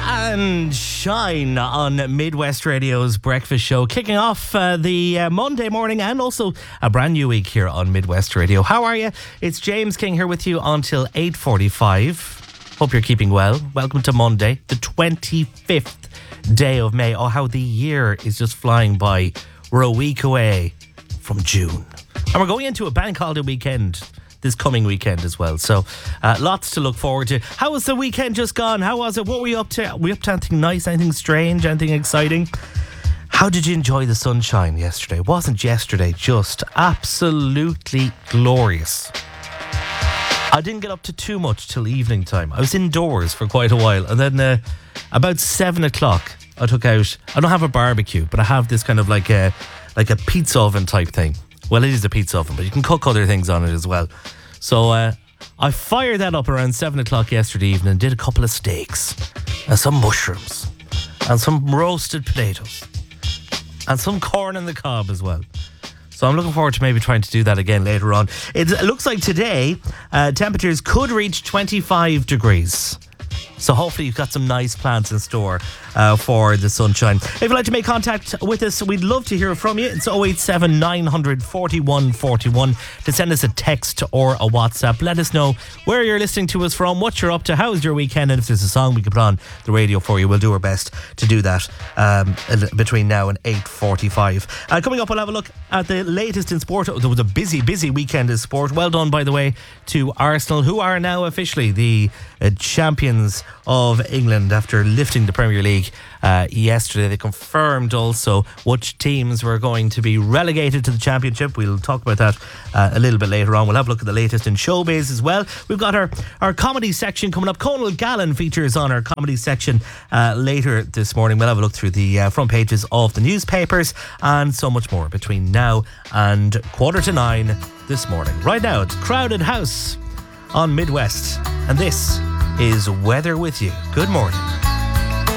and Shine on Midwest Radio's Breakfast Show, kicking off the Monday morning and also a brand new week here on Midwest Radio. How are you? It's James King here with you until 8:45. Hope you're keeping well. Welcome to Monday, the 25th day of May. Oh, how the year is just flying by. We're a week away from June. And we're going into a bank holiday weekend this coming weekend as well. So lots to look forward to. How was the weekend just gone? How was it? What were you up to? Were you up to anything nice, anything strange, anything exciting? How did you enjoy the sunshine yesterday? Wasn't yesterday just absolutely glorious? I didn't get up to too much till evening time. I was indoors for quite a while, and then about 7 o'clock I took out, I don't have a barbecue, but I have this kind of like a pizza oven type thing. Well, it is a pizza oven, but you can cook other things on it as well. So I fired that up around 7 o'clock yesterday evening and did a couple of steaks and some mushrooms and some roasted potatoes and some corn on the cob as well. So I'm looking forward to maybe trying to do that again later on. It looks like today temperatures could reach 25 degrees. So hopefully you've got some nice plans in store for the sunshine. If you'd like to make contact with us, we'd love to hear from you. It's 087 900 41 41 to send us a text or a WhatsApp. Let us know where you're listening to us from, what you're up to, how's your weekend, and if there's a song we could put on the radio for you, we'll do our best to do that between now and 8:45. Coming up, we'll have a look at the latest in sport. There was a busy weekend in sport. Well done, by the way, to Arsenal, who are now officially the champions of England after lifting the Premier League yesterday. They confirmed also which teams were going to be relegated to the Championship. We'll talk about that a little bit later on. We'll have a look at the latest in showbiz as well. We've got our comedy section coming up. Conal Gallen features on our comedy section later this morning. We'll have a look through the front pages of the newspapers and so much more between now and 8:45 this morning. Right now, it's Crowded House on Midwest, and this is Weather With You. Good morning.